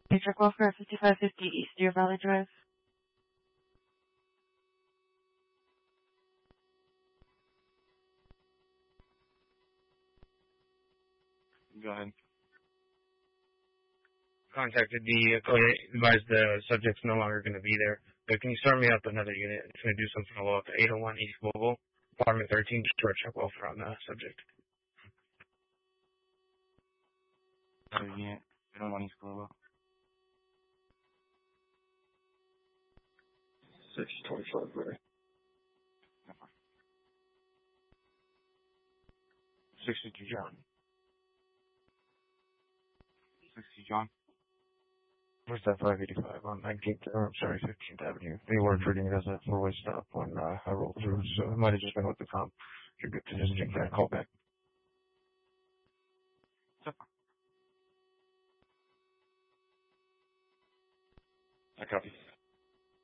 Patrick Walker, 5550 East Deer Valley Drive. Go ahead. Contacted the code, advised the subject's no longer going to be there. But can you start me up another unit? It's going to do some follow-up to 801 East Global, Apartment 13, Detroit, check welfare on the subject. Unit, 801 East Global. 625, right? 62 John. 60 John. Where's that 585 on 19th, 15th Avenue? They were treating it as a four-way stop when I rolled through, so it might have just been with the comp. You're good to just take that call back. I copy.